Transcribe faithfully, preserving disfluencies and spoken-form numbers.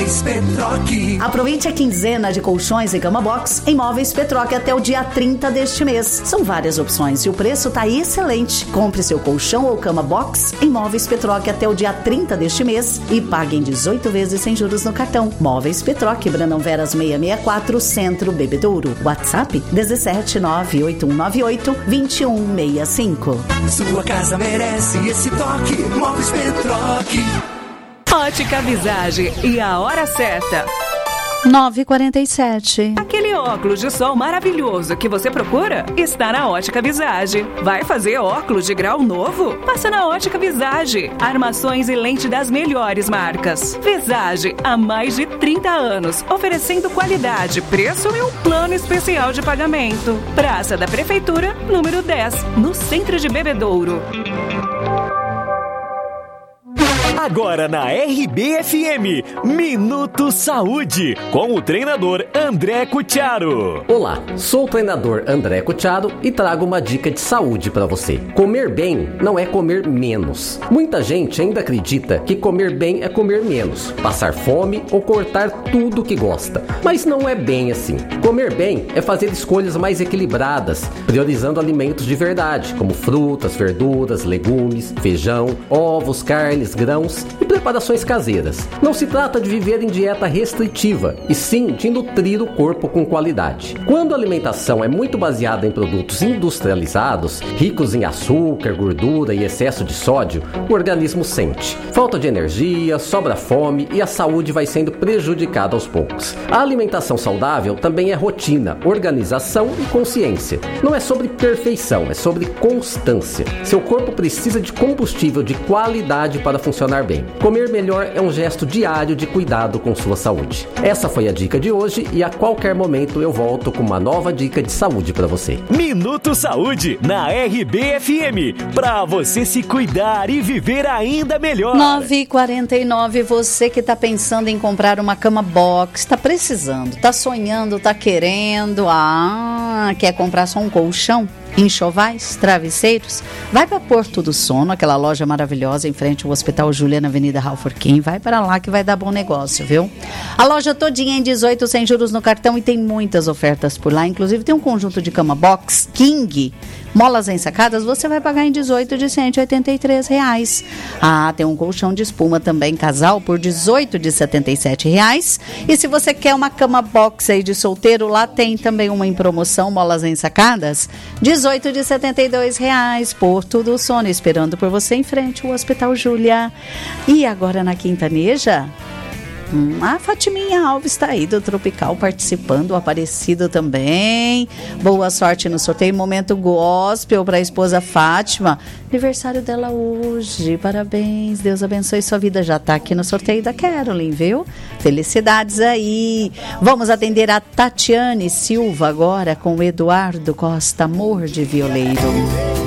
Móveis Petroc. Aproveite a quinzena de colchões e cama box em Móveis Petroc até o dia trinta deste mês. São várias opções e o preço tá excelente. Compre seu colchão ou cama box em Móveis Petroc até o dia trinta deste mês e pague em dezoito vezes sem juros no cartão. Móveis Petroc, Brandão Veras seiscentos e sessenta e quatro, Centro, Bebedouro. WhatsApp dezessete nove oito um nove oito dois um seis cinco. Sua casa merece esse toque. Móveis Petroc. Ótica Visage e a hora certa. nove e quarenta e sete. Aquele óculos de sol maravilhoso que você procura está na Ótica Visage. Vai fazer óculos de grau novo? Passa na Ótica Visage. Armações e lente das melhores marcas. Visage, há mais de trinta anos, oferecendo qualidade, preço e um plano especial de pagamento. Praça da Prefeitura, número dez, no centro de Bebedouro. Agora na R B F M, Minuto Saúde, com o treinador André Cutiaro. Olá, sou o treinador André Cutiaro e trago uma dica de saúde para você. Comer bem não é comer menos. Muita gente ainda acredita que comer bem é comer menos, passar fome ou cortar tudo que gosta. Mas não é bem assim. Comer bem é fazer escolhas mais equilibradas, priorizando alimentos de verdade, como frutas, verduras, legumes, feijão, ovos, carnes, grãos e preparações caseiras. Não se trata de viver em dieta restritiva, e sim de nutrir o corpo com qualidade. Quando a alimentação é muito baseada em produtos industrializados, ricos em açúcar, gordura e excesso de sódio, o organismo sente falta de energia, sobra fome e a saúde vai sendo prejudicada aos poucos. A alimentação saudável também é rotina, organização e consciência. Não é sobre perfeição, é sobre constância. Seu corpo precisa de combustível de qualidade para funcionar bem. Comer melhor é um gesto diário de cuidado com sua saúde. Essa foi a dica de hoje e a qualquer momento eu volto com uma nova dica de saúde para você. Minuto Saúde na R B F M, para você se cuidar e viver ainda melhor. nove e quarenta e nove, você que está pensando em comprar uma cama box, está precisando, está sonhando, está querendo, ah, quer comprar só um colchão? Enxovais, travesseiros, vai para Porto do Sono, aquela loja maravilhosa em frente ao Hospital Júlia, na Avenida Ralph Urquim. Vai para lá que vai dar bom negócio, viu? A loja todinha em dezoito sem juros no cartão e tem muitas ofertas por lá. Inclusive tem um conjunto de cama box King, molas ensacadas, você vai pagar em dezoito de cento e oitenta e três reais. Ah, tem um colchão de espuma também casal por dezoito de setenta e sete reais. E se você quer uma cama box aí de solteiro, lá tem também uma em promoção, molas ensacadas, dezoito de setenta e dois reais. Porto do Sono, esperando por você em frente ao Hospital Júlia. E agora na Quintaneja, hum, a Fatiminha Alves está aí do Tropical participando, o Aparecido também. Boa sorte no sorteio. Momento gospel para a esposa Fátima, aniversário dela hoje, parabéns, Deus abençoe sua vida. Já está aqui no sorteio da Carolyn, viu? Felicidades aí. Vamos atender a Tatiane Silva agora com o Eduardo Costa, Amor de Violeiro.